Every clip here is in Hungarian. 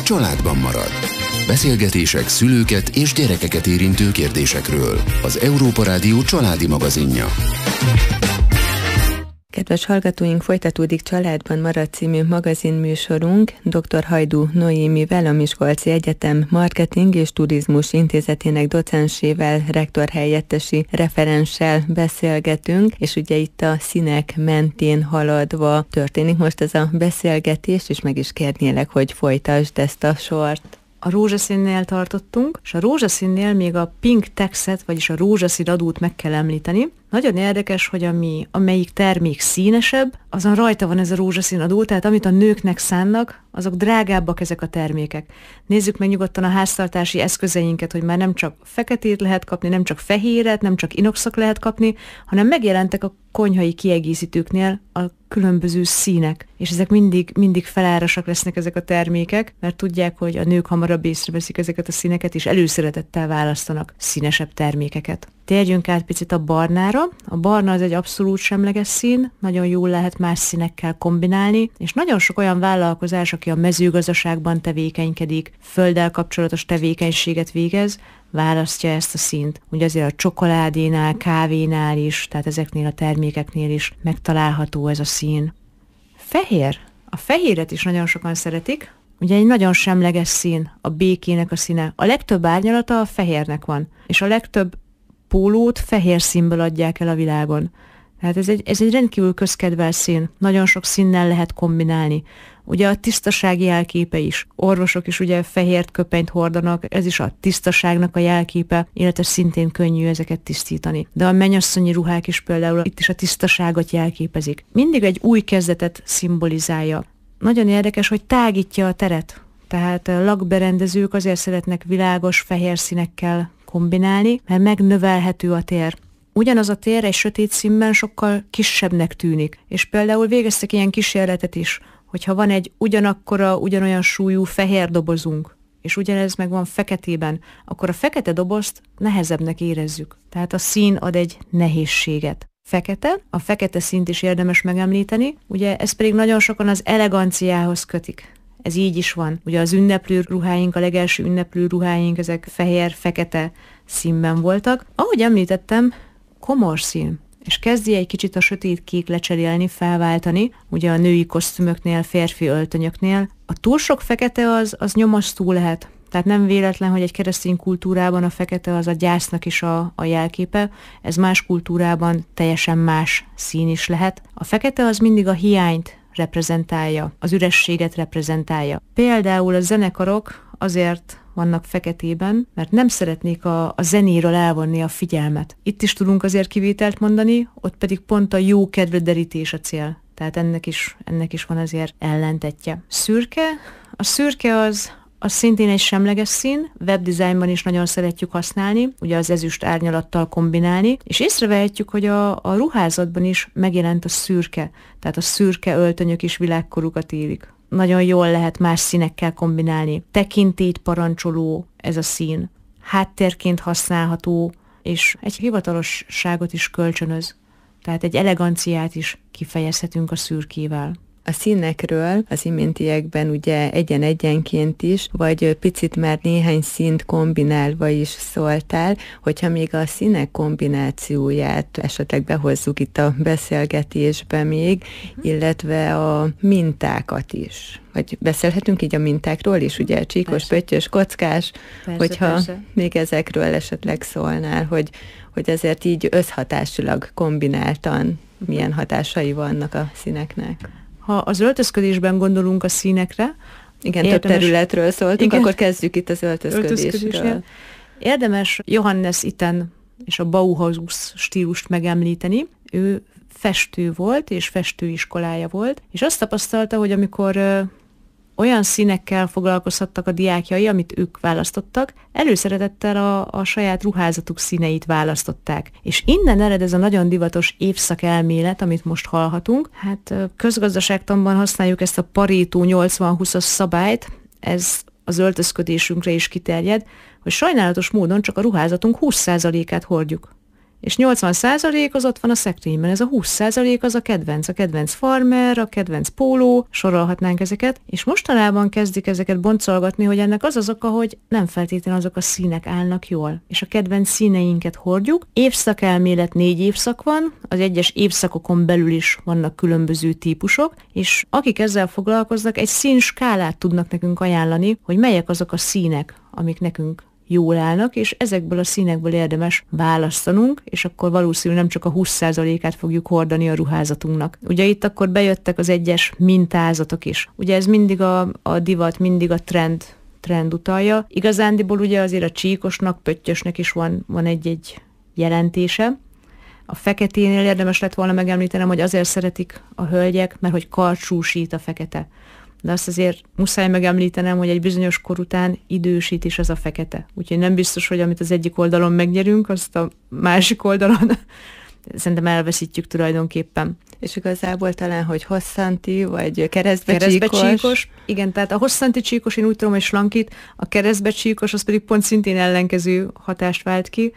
családban marad. Beszélgetések szülőket és gyerekeket érintő kérdésekről. Az Európa Rádió családi magazinja. Kedves hallgatóink, folytatódik Családban marad című magazinműsorunk dr. Hajdú Noémivel, a Miskolci Egyetem Marketing és Turizmus Intézetének docensével, rektorhelyettesi referenssel beszélgetünk, és ugye itt a színek mentén haladva történik most ez a beszélgetés, és meg is kérnélek, hogy folytasd ezt a sort. A rózsaszínnél tartottunk, és a rózsaszínnél még a pink taxet, vagyis a rózsaszín adót meg kell említeni. Nagyon érdekes, hogy amelyik termék színesebb, azon rajta van ez a rózsaszín adó, tehát amit a nőknek szánnak, azok drágábbak ezek a termékek. Nézzük meg nyugodtan a háztartási eszközeinket, hogy már nem csak feketét lehet kapni, nem csak fehéret, nem csak inoxot lehet kapni, hanem megjelentek a konyhai kiegészítőknél a különböző színek, és ezek mindig felárasak lesznek ezek a termékek, mert tudják, hogy a nők hamarabb észreveszik ezeket a színeket, és előszeretettel választanak színesebb termékeket. Térjünk át picit a barnára. A barna az egy abszolút semleges szín, nagyon jól lehet más színekkel kombinálni, és nagyon sok olyan vállalkozás, aki a mezőgazdaságban tevékenykedik, földdel kapcsolatos tevékenységet végez, választja ezt a színt. Ugye azért a csokoládénál, kávénál is, tehát ezeknél a termékeknél is megtalálható ez a szín. Fehér. A fehéret is nagyon sokan szeretik. Ugye egy nagyon semleges szín, a békének a színe. A legtöbb árnyalata a fehérnek van, és a legtöbb pólót fehér színből adják el a világon. Tehát ez egy rendkívül közkedvelt szín. Nagyon sok színnel lehet kombinálni. Ugye a tisztaság jelképe is. Orvosok is ugye fehér köpenyt hordanak, ez is a tisztaságnak a jelképe, illetve szintén könnyű ezeket tisztítani. De a mennyasszonyi ruhák is például itt is a tisztaságot jelképezik. Mindig egy új kezdetet szimbolizálja. Nagyon érdekes, hogy tágítja a teret. Tehát lakberendezők azért szeretnek világos fehér színekkel kombinálni, mert megnövelhető a tér. Ugyanaz a tér egy sötét színben sokkal kisebbnek tűnik. És például végeztek ilyen kísérletet is, hogyha van egy ugyanolyan súlyú fehér dobozunk, és ugyanez meg van feketében, akkor a fekete dobozt nehezebbnek érezzük. Tehát a szín ad egy nehézséget. A fekete színt is érdemes megemlíteni, ugye ez pedig nagyon sokan az eleganciához kötik. Ez így is van. Ugye az ünneplő ruháink, a legelső ünneplő ruháink, ezek fehér-fekete színben voltak. Ahogy említettem, komor szín, és kezdi egy kicsit a sötét kék lecserélni, felváltani, ugye a női kosztümöknél, férfi öltönyöknél. A túl sok fekete az nyomasztó lehet. Tehát nem véletlen, hogy egy keresztény kultúrában a fekete az a gyásznak is a jelképe, ez más kultúrában teljesen más szín is lehet. A fekete az mindig a hiányt reprezentálja, az ürességet reprezentálja. Például a zenekarok azért vannak feketében, mert nem szeretnék a zenéről elvonni a figyelmet. Itt is tudunk azért kivételt mondani, ott pedig pont a jó kedvderítés a cél. Tehát ennek is van azért ellentetje. Szürke. A szürke az szintén egy semleges szín, webdesignban is nagyon szeretjük használni, ugye az ezüst árnyalattal kombinálni, és észrevehetjük, hogy a ruházatban is megjelent a szürke, tehát a szürke öltönyök is világkorukat élik. Nagyon jól lehet más színekkel kombinálni. Tekintélyt parancsoló ez a szín, háttérként használható, és egy hivatalosságot is kölcsönöz. Tehát egy eleganciát is kifejezhetünk a szürkével. A színekről az iméntiekben ugye egyenként is, vagy picit már néhány színt kombinálva is szóltál, hogyha még a színek kombinációját esetleg behozzuk itt a beszélgetésbe még, illetve a mintákat is. Vagy beszélhetünk így a mintákról is, ugye csíkos, pöttyös, kockás, hogyha még ezekről esetleg szólnál, hogy ezért így összhatásilag kombináltan milyen hatásai vannak a színeknek. Ha az öltözködésben gondolunk a színekre, igen, több területről szóltunk, akkor kezdjük itt az öltözködésről. Érdemes Johannes Itten és a Bauhaus stílust megemlíteni. Ő festő volt, és festőiskolája volt, és azt tapasztalta, hogy amikor olyan színekkel foglalkozhattak a diákjai, amit ők választottak, előszeretettel a saját ruházatuk színeit választották. És innen ered ez a nagyon divatos évszakelmélet, amit most hallhatunk. Hát közgazdaságtanban használjuk ezt a Pareto 80-20-as szabályt, ez az öltözködésünkre is kiterjed, hogy sajnálatos módon csak a ruházatunk 20%-át hordjuk. és 80% az ott van a szekrényben, ez a 20% az a kedvenc farmer, a kedvenc póló, sorolhatnánk ezeket, és mostanában kezdik ezeket boncolgatni, hogy ennek az az oka, hogy nem feltétlenül azok a színek állnak jól, és a kedvenc színeinket hordjuk. Évszakelmélet 4 évszak van, az egyes évszakokon belül is vannak különböző típusok, és akik ezzel foglalkoznak, egy színskálát tudnak nekünk ajánlani, hogy melyek azok a színek, amik nekünk jól állnak, és ezekből a színekből érdemes választanunk, és akkor valószínűleg nem csak a 20%-át fogjuk hordani a ruházatunknak. Ugye itt akkor bejöttek az egyes mintázatok is. Ugye ez mindig a divat, mindig a trend utalja. Igazándiból ugye azért a csíkosnak, pöttyösnek is van egy jelentése. A feketénél érdemes lett volna megemlítenem, hogy azért szeretik a hölgyek, mert hogy karcsúsít a fekete. De azt azért muszáj megemlítenem, hogy egy bizonyos kor után idősít is az a fekete. Úgyhogy nem biztos, hogy amit az egyik oldalon megnyerünk, azt a másik oldalon szerintem elveszítjük tulajdonképpen. És igazából talán, hogy hosszanti, vagy keresztbecsíkos. Igen, tehát a hosszanti csíkos, én úgy tudom, hogy slankít, a keresztbecsíkos, az pedig pont szintén ellenkező hatást vált ki.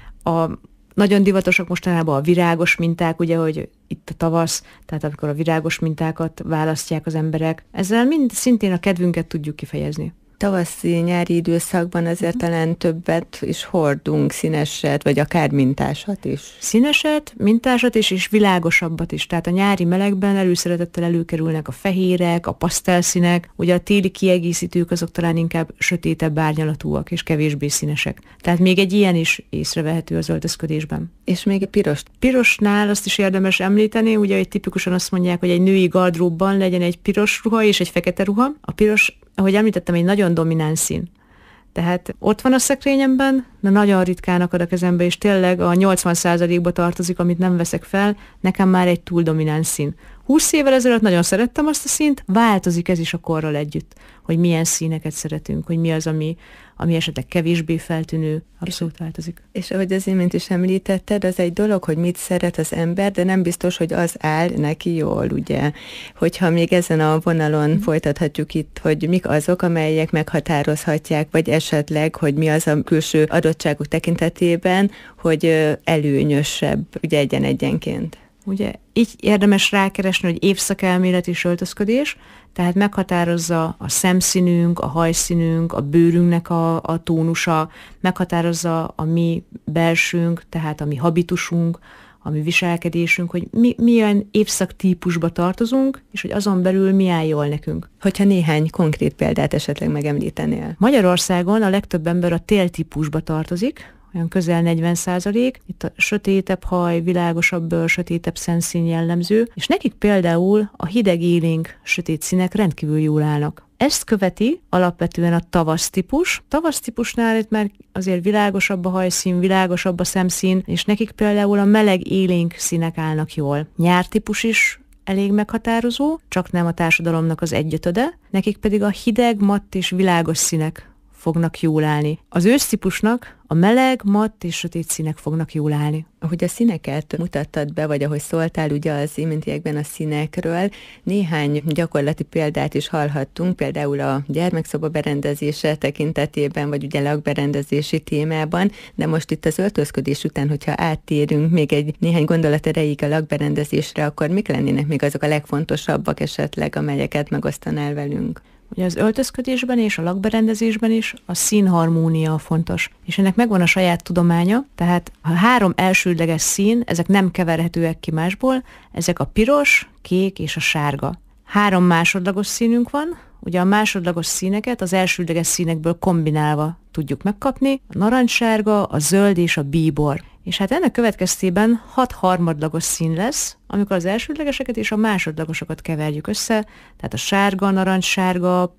A nagyon divatosak mostanában a virágos minták, ugye, hogy itt a tavasz, tehát amikor a virágos mintákat választják az emberek. Ezzel mind szintén a kedvünket tudjuk kifejezni. Tavaszi-nyári időszakban azért talán többet is hordunk, színeset, vagy akár mintásat is. Színeset, mintásat is, és világosabbat is. Tehát a nyári melegben előszeretettel előkerülnek a fehérek, a pasztelszínek, ugye a téli kiegészítők azok talán inkább sötétebb árnyalatúak, és kevésbé színesek. Tehát még egy ilyen is észrevehető az öltözködésben. És még egy piros. Pirosnál azt is érdemes említeni, ugye, hogy tipikusan azt mondják, hogy egy női gardróbban legyen egy piros ruha és egy fekete ruha. A piros, ahogy említettem, egy nagyon domináns szín. Tehát ott van a szekrényemben, de nagyon ritkán akad a kezembe, és tényleg a 80%-ba tartozik, amit nem veszek fel, nekem már egy túl domináns szín. 20 évvel ezelőtt nagyon szerettem azt a színt, változik ez is a korral együtt, hogy milyen színeket szeretünk, hogy mi az, ami esetleg kevésbé feltűnő, abszolút változik. És ahogy az imént is említetted, az egy dolog, hogy mit szeret az ember, de nem biztos, hogy az áll neki jól, ugye? Hogyha még ezen a vonalon folytathatjuk itt, hogy mik azok, amelyek meghatározhatják, vagy esetleg, hogy mi az a külső adottságok tekintetében, hogy előnyösebb, ugye egyenként. Ugye így érdemes rákeresni, hogy évszakelmélet és öltözködés, tehát meghatározza a szemszínünk, a hajszínünk, a bőrünknek a tónusa, meghatározza a mi belsőnk, tehát a mi habitusunk, a mi viselkedésünk, hogy milyen évszaktípusba tartozunk, és hogy azon belül mi áll jól nekünk. Hogyha néhány konkrét példát esetleg megemlítenél. Magyarországon a legtöbb ember a téltípusba tartozik, olyan közel 40%, itt a sötétebb haj, világosabb bőr, sötétebb szemszín jellemző, és nekik például a hideg élénk sötét színek rendkívül jól állnak. Ezt követi alapvetően a tavasztípus. Tavasztípusnál itt már azért világosabb a hajszín, világosabb a szemszín, és nekik például a meleg élénk színek állnak jól. Nyártípus is elég meghatározó, csak nem a társadalomnak az 1/5, nekik pedig a hideg, matt és világos színek fognak jól állni. Az ősztípusnak a meleg, matt és sötét színek fognak jól állni. Ahogy a színeket mutattad be, vagy ahogy szóltál ugye az iméntiekben a színekről, néhány gyakorlati példát is hallhattunk, például a gyermekszoba berendezése tekintetében, vagy ugye lakberendezési témában, de most itt az öltözködés után, hogyha áttérünk még egy néhány gondolat erejéig a lakberendezésre, akkor mik lennének még azok a legfontosabbak esetleg, amelyeket megosztanál velünk? Ugye az öltözködésben és a lakberendezésben is a színharmónia fontos. És ennek megvan a saját tudománya, tehát a 3 elsődleges szín, ezek nem keverhetőek ki másból, ezek a piros, kék és a sárga. 3 másodlagos színünk van, ugye a másodlagos színeket az elsődleges színekből kombinálva tudjuk megkapni, a narancssárga, a zöld és a bíbor. És hát ennek következtében 6 harmadlagos szín lesz, amikor az elsődlegeseket és a másodlagosokat keverjük össze, tehát a sárga, narancssárga,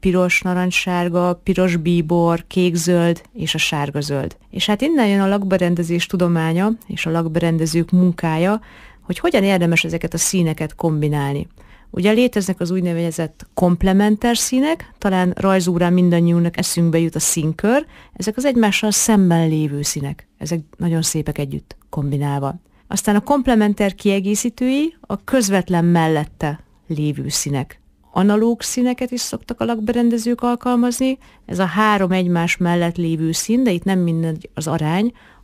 piros bíbor, kék-zöld és a sárga-zöld. És hát innen jön a lakberendezés tudománya és a lakberendezők munkája, hogy hogyan érdemes ezeket a színeket kombinálni. Ugye léteznek az úgynevezett komplementer színek, talán rajzórán mindannyiunknak eszünkbe jut a színkör, ezek az egymással szemben lévő színek, ezek nagyon szépek együtt kombinálva. Aztán a komplementer kiegészítői a közvetlen mellette lévő színek. Analóg színeket is szoktak a lakberendezők alkalmazni, ez a 3 egymás mellett lévő szín, de itt nem mindegy az arány,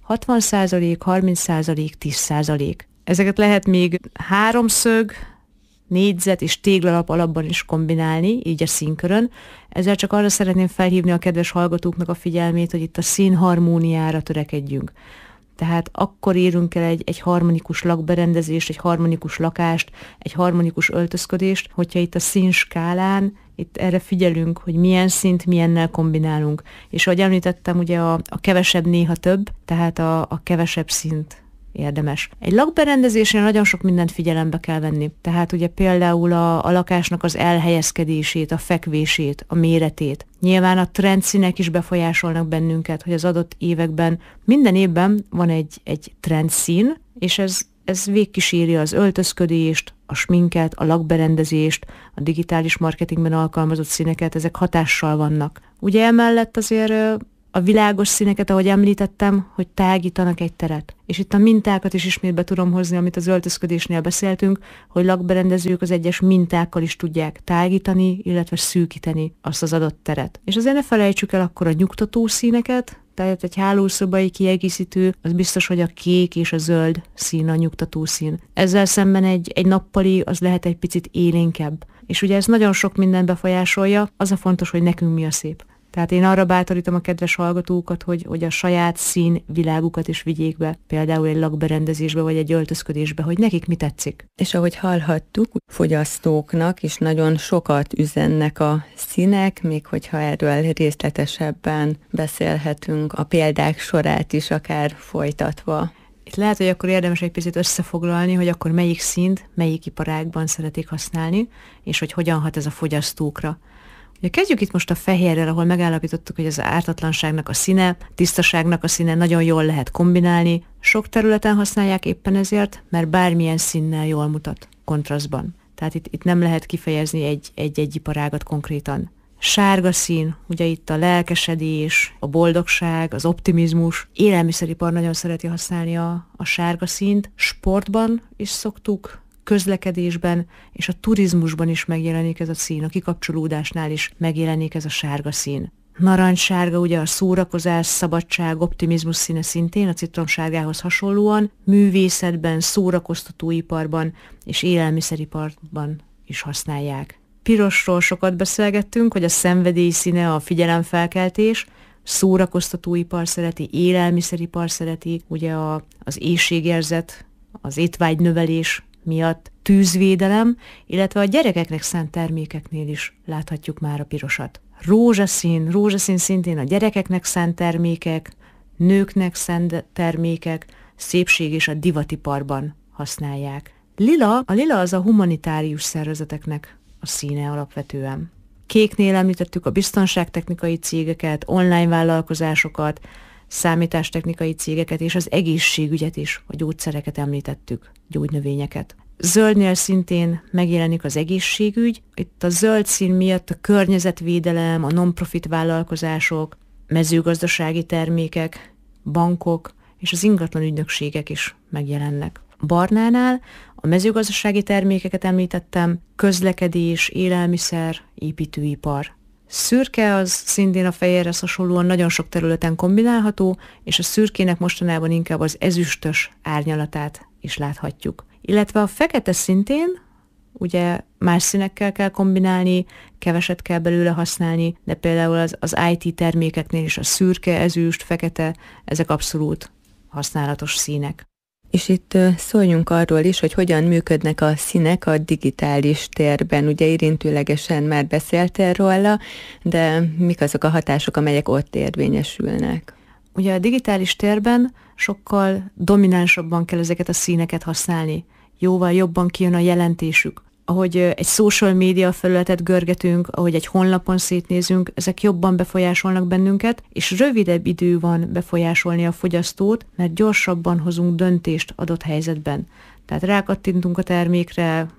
60%, 30%, 10%. Ezeket lehet még háromszög, négyzet és téglalap alapban is kombinálni, így a színkörön. Ezzel csak arra szeretném felhívni a kedves hallgatóknak a figyelmét, hogy itt a színharmóniára törekedjünk. Tehát akkor érünk el egy harmonikus lakberendezést, egy harmonikus lakást, egy harmonikus öltözködést, hogyha itt a színskálán, itt erre figyelünk, hogy milyen szint, milyennel kombinálunk. És ahogy említettem, ugye a kevesebb néha több, tehát a kevesebb szint érdemes. Egy lakberendezésnél nagyon sok mindent figyelembe kell venni. Tehát ugye például a lakásnak az elhelyezkedését, a fekvését, a méretét. Nyilván a trendszínek is befolyásolnak bennünket, hogy az adott években, minden évben van egy trendszín, és ez végkíséri az öltözködést, a sminket, a lakberendezést, a digitális marketingben alkalmazott színeket, ezek hatással vannak. Ugye emellett azért a világos színeket, ahogy említettem, hogy tágítanak egy teret. És itt a mintákat is ismét be tudom hozni, amit az öltözködésnél beszéltünk, hogy lakberendezők az egyes mintákkal is tudják tágítani, illetve szűkíteni azt az adott teret. És azért ne felejtsük el akkor a nyugtató színeket, tehát egy hálószobai kiegészítő, az biztos, hogy a kék és a zöld szín a nyugtató szín. Ezzel szemben egy nappali az lehet egy picit élénkebb. És ugye ez nagyon sok minden befolyásolja, az a fontos, hogy nekünk mi a szép. Tehát én arra bátorítom a kedves hallgatókat, hogy a saját szín világukat is vigyék be, például egy lakberendezésbe vagy egy öltözködésbe, hogy nekik mi tetszik. És ahogy hallhattuk, fogyasztóknak is nagyon sokat üzennek a színek, még hogyha erről részletesebben beszélhetünk, a példák sorát is akár folytatva. Itt lehet, hogy akkor érdemes egy picit összefoglalni, hogy akkor melyik színt, melyik iparágban szeretik használni, és hogy hogyan hat ez a fogyasztókra. Ugye kezdjük itt most a fehérrel, ahol megállapítottuk, hogy az ártatlanságnak a színe, tisztaságnak a színe nagyon jól lehet kombinálni. Sok területen használják éppen ezért, mert bármilyen színnel jól mutat kontrasztban. Tehát itt nem lehet kifejezni egy iparágat konkrétan. Sárga szín, ugye itt a lelkesedés, a boldogság, az optimizmus. Élelmiszeripar nagyon szereti használni a sárga színt. Sportban is szoktuk, közlekedésben és a turizmusban is megjelenik ez a szín, a kikapcsolódásnál is megjelenik ez a sárga szín. Narancssárga ugye a szórakozás, szabadság, optimizmus színe szintén, a citromsárgához hasonlóan, művészetben, szórakoztatóiparban és élelmiszeriparban is használják. Pirosról sokat beszélgettünk, hogy a szenvedély színe a figyelemfelkeltés, szórakoztatóipar szereti, élelmiszeripar szereti, ugye az éhségérzet, az étvágynövelés miatt, tűzvédelem, illetve a gyerekeknek szánt termékeknél is láthatjuk már a pirosat. Rózsaszín szintén a gyerekeknek szánt termékek, nőknek szánt termékek, szépség és a divatiparban használják. A lila az a humanitárius szervezeteknek a színe alapvetően. Kéknél említettük a biztonságtechnikai cégeket, online vállalkozásokat, számítástechnikai cégeket és az egészségügyet is, a gyógyszereket említettük, gyógynövényeket. Zöldnél szintén megjelenik az egészségügy. Itt a zöld szín miatt a környezetvédelem, a non-profit vállalkozások, mezőgazdasági termékek, bankok és az ingatlan ügynökségek is megjelennek. Barnánál a mezőgazdasági termékeket említettem, közlekedés, élelmiszer, építőipar. Szürke az szintén a fehérhez hasonlóan nagyon sok területen kombinálható, és a szürkének mostanában inkább az ezüstös árnyalatát is láthatjuk. Illetve a fekete szintén, ugye más színekkel kell kombinálni, keveset kell belőle használni, de például az IT termékeknél is a szürke, ezüst, fekete, ezek abszolút használatos színek. És itt szóljunk arról is, hogy hogyan működnek a színek a digitális térben. Ugye érintőlegesen már beszéltél róla, de mik azok a hatások, amelyek ott érvényesülnek? Ugye a digitális térben sokkal dominánsabban kell ezeket a színeket használni. Jóval jobban kijön a jelentésük. Ahogy egy social media felületet görgetünk, ahogy egy honlapon szétnézünk, ezek jobban befolyásolnak bennünket, és rövidebb idő van befolyásolni a fogyasztót, mert gyorsabban hozunk döntést adott helyzetben. Tehát rákattintunk a termékre,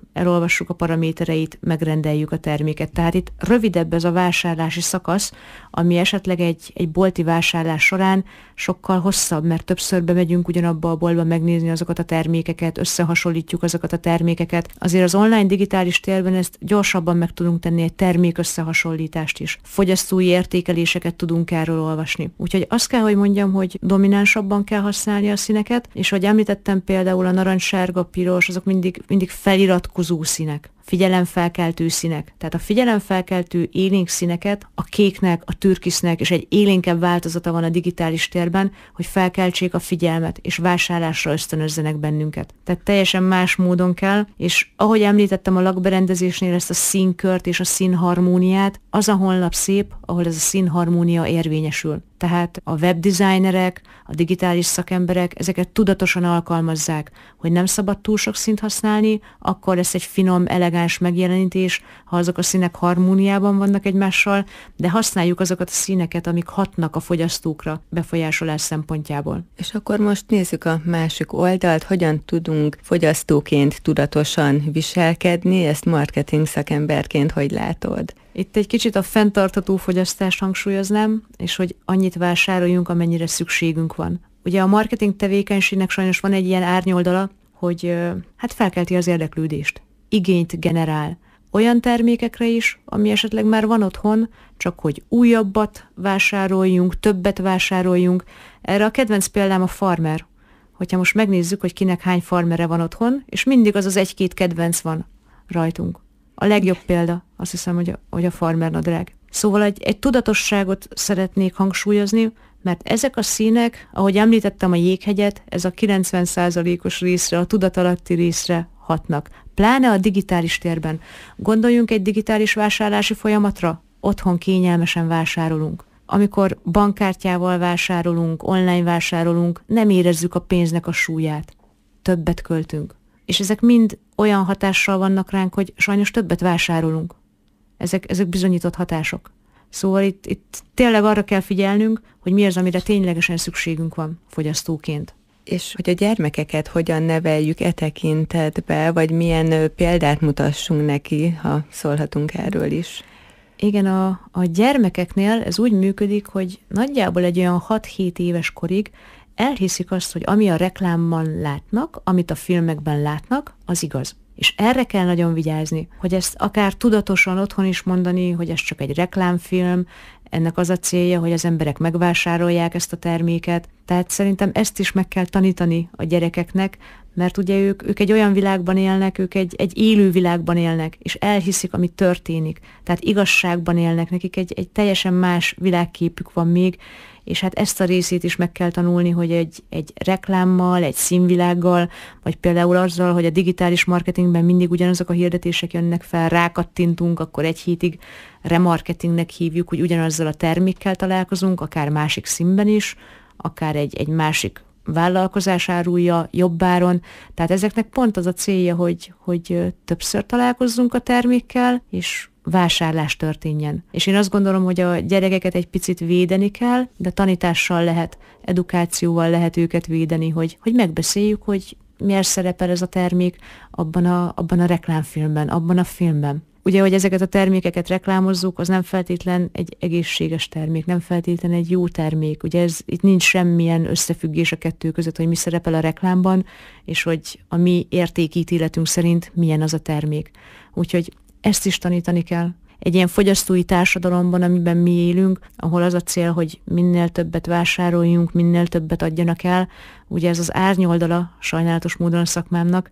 elolvassuk a paramétereit, megrendeljük a terméket. Tehát itt rövidebb ez a vásárlási szakasz, ami esetleg egy bolti vásárlás során sokkal hosszabb, mert többször bemegyünk ugyanabba a boltba megnézni azokat a termékeket, összehasonlítjuk azokat a termékeket. Azért az online digitális térben ezt gyorsabban meg tudunk tenni, egy termék összehasonlítást is. Fogyasztói értékeléseket tudunk erről olvasni. Úgyhogy azt kell, hogy mondjam, hogy dominánsabban kell használni a színeket, és ahogy említettem, például a narancssárga, piros, azok mindig feliratkozó színek, figyelemfelkeltő színek. Tehát a figyelemfelkeltő élénk színeket a kéknek, a türkisznek és egy élénkebb változata van a digitális térben, hogy felkeltsék a figyelmet és vásárlásra ösztönözzenek bennünket. Tehát teljesen más módon kell, és ahogy említettem a lakberendezésnél ezt a színkört és a színharmóniát, az a honlap szép, ahol ez a színharmónia érvényesül. Tehát a webdesignerek, a digitális szakemberek ezeket tudatosan alkalmazzák, hogy nem szabad túl sok színt használni, akkor lesz egy finom, elegáns megjelenítés, ha azok a színek harmóniában vannak egymással, de használjuk azokat a színeket, amik hatnak a fogyasztókra befolyásolás szempontjából. És akkor most nézzük a másik oldalt, hogyan tudunk fogyasztóként tudatosan viselkedni, ezt marketing szakemberként hogy látod? Itt egy kicsit a fenntartható fogyasztást hangsúlyoznám, és hogy annyit vásároljunk, amennyire szükségünk van. Ugye a marketing tevékenységnek sajnos van egy ilyen árnyoldala, hogy felkelti az érdeklődést, igényt generál. Olyan termékekre is, ami esetleg már van otthon, csak hogy újabbat vásároljunk, többet vásároljunk. Erre a kedvenc példám a farmer. Hogyha most megnézzük, hogy kinek hány farmere van otthon, és mindig az egy-két kedvenc van rajtunk. A legjobb példa, azt hiszem, hogy a farmer nadrág. Szóval egy tudatosságot szeretnék hangsúlyozni, mert ezek a színek, ahogy említettem a jéghegyet, ez a 90%-os részre, a tudatalatti részre hatnak. Pláne a digitális térben. Gondoljunk egy digitális vásárlási folyamatra, otthon kényelmesen vásárolunk. Amikor bankkártyával vásárolunk, online vásárolunk, nem érezzük a pénznek a súlyát. Többet költünk. És ezek mind olyan hatással vannak ránk, hogy sajnos többet vásárolunk. Ezek bizonyított hatások. Szóval itt tényleg arra kell figyelnünk, hogy mi az, amire ténylegesen szükségünk van fogyasztóként. És hogy a gyermekeket hogyan neveljük e tekintetbe, vagy milyen példát mutassunk neki, ha szólhatunk erről is. Igen, a gyermekeknél ez úgy működik, hogy nagyjából egy olyan 6-7 éves korig elhiszik azt, hogy ami a reklámban látnak, amit a filmekben látnak, az igaz. És erre kell nagyon vigyázni, hogy ezt akár tudatosan otthon is mondani, hogy ez csak egy reklámfilm, ennek az a célja, hogy az emberek megvásárolják ezt a terméket. Tehát szerintem ezt is meg kell tanítani a gyerekeknek, mert ugye ők egy olyan világban élnek, ők egy élő világban élnek, és elhiszik, ami történik. Tehát igazságban élnek, nekik egy teljesen más világképük van még, és hát ezt a részét is meg kell tanulni, hogy egy reklámmal, egy színvilággal, vagy például azzal, hogy a digitális marketingben mindig ugyanazok a hirdetések jönnek fel, rákattintunk, akkor egy hétig remarketingnek hívjuk, hogy ugyanazzal a termékkel találkozunk, akár másik színben is, akár egy másik vállalkozás árulja jobb áron. Tehát ezeknek pont az a célja, hogy többször találkozzunk a termékkel, és vásárlás történjen. És én azt gondolom, hogy a gyerekeket egy picit védeni kell, de tanítással lehet, edukációval lehet őket védeni, hogy megbeszéljük, hogy miért szerepel ez a termék abban a reklámfilmben, abban a filmben. Ugye, hogy ezeket a termékeket reklámozzuk, az nem feltétlen egy egészséges termék, nem feltétlen egy jó termék. Ugye itt nincs semmilyen összefüggés a kettő között, hogy mi szerepel a reklámban, és hogy a mi értékítéletünk szerint milyen az a termék. Úgyhogy ezt is tanítani kell. Egy ilyen fogyasztói társadalomban, amiben mi élünk, ahol az a cél, hogy minél többet vásároljunk, minél többet adjanak el. Ugye ez az árnyoldala sajnálatos módon a szakmámnak,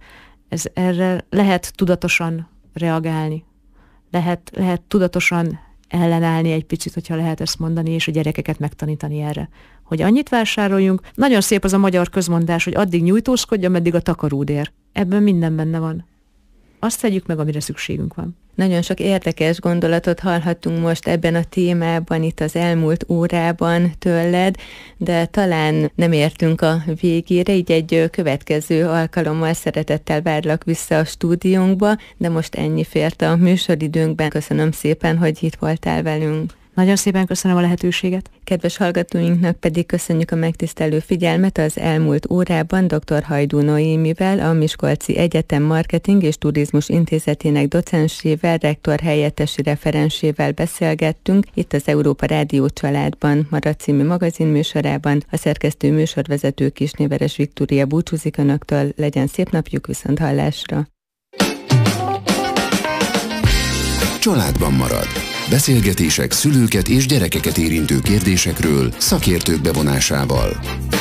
erre lehet tudatosan reagálni. Lehet tudatosan ellenállni egy picit, hogyha lehet ezt mondani, és a gyerekeket megtanítani erre. Hogy annyit vásároljunk. Nagyon szép az a magyar közmondás, hogy addig nyújtózkodj, ameddig a takaród ér. Ebben minden benne van. Azt tegyük meg, amire szükségünk van. Nagyon sok érdekes gondolatot hallhattunk most ebben a témában, itt az elmúlt órában tőled, de talán nem értünk a végére, így egy következő alkalommal szeretettel várlak vissza a stúdiónkba, de most ennyi fért a műsoridőnkben. Köszönöm szépen, hogy itt voltál velünk. Nagyon szépen köszönöm a lehetőséget. Kedves hallgatóinknak pedig köszönjük a megtisztelő figyelmet. Az elmúlt órában dr. Hajdú Noémivel, a Miskolci Egyetem Marketing és Turizmus Intézetének docensével, rektor helyettesi referensével beszélgettünk itt az Európa Rádió Családban Marad című magazinműsorában. A szerkesztő műsorvezető Kisnéveres Viktória búcsúzik önöktől. Legyen szép napjuk, viszont hallásra. Családban marad. Beszélgetések szülőket és gyerekeket érintő kérdésekről szakértők bevonásával.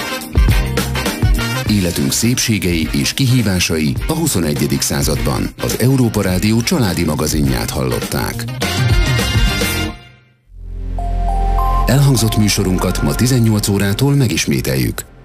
Életünk szépségei és kihívásai a 21. században. Az Európa Rádió családi magazinját hallották. Elhangzott műsorunkat ma 18 órától megismételjük.